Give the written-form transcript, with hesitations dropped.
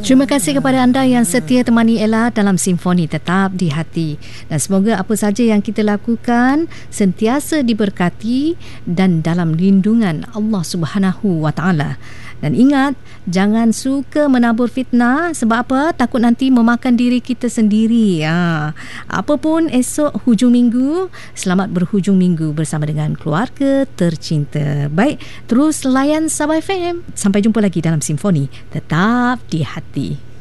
Terima kasih kepada anda yang setia temani Ella dalam Simfoni Tetap di Hati. Dan semoga apa saja yang kita lakukan sentiasa diberkati dan dalam lindungan Allah Subhanahu wa Taala. Dan ingat, jangan suka menabur fitnah. Sebab apa? Takut nanti memakan diri kita sendiri. Apapun esok hujung minggu, selamat berhujung minggu bersama dengan keluarga tercinta. Baik, terus layan Sabah FM. Sampai jumpa lagi dalam Simfoni Tetap di Hati.